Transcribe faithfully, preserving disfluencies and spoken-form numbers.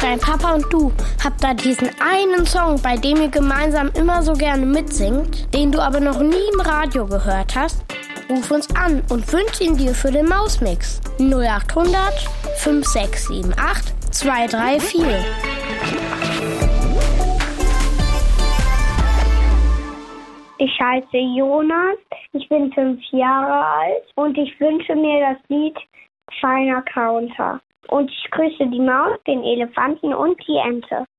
dein Papa und du habt da diesen einen Song, bei dem ihr gemeinsam immer so gerne mitsingt, den du aber noch nie im Radio gehört hast? Ruf uns an und wünsch ihn dir für den Mausmix. null acht hundert fünf sechs sieben acht zwei drei vier. Ich heiße Jonas, ich bin fünf Jahre alt und ich wünsche mir das Lied Feiner Counter. Und ich grüße die Maus, den Elefanten und die Ente.